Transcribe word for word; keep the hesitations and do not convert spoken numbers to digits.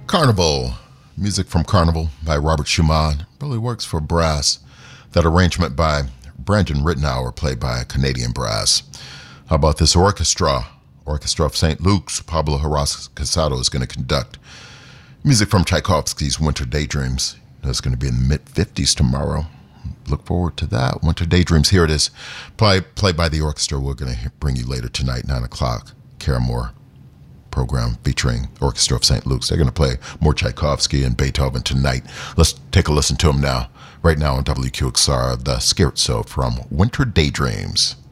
Carnival. Music from Carnival by Robert Schumann. Really works for brass. That arrangement by Brandon Rittenauer, played by Canadian brass. How about this orchestra? Orchestra of Saint Luke's. Pablo Heras Casado is going to conduct. Music from Tchaikovsky's Winter Daydreams. That's going to be in the mid-fifties tomorrow. Look forward to that. Winter Daydreams. Here it is. Play, played by the orchestra. We're going to bring you later tonight, nine o'clock. Kara Moore program featuring Orchestra of Saint Luke's. They're going to play more Tchaikovsky and Beethoven tonight. Let's take a listen to them now. Right now on W Q X R, the Scherzo from Winter Daydreams.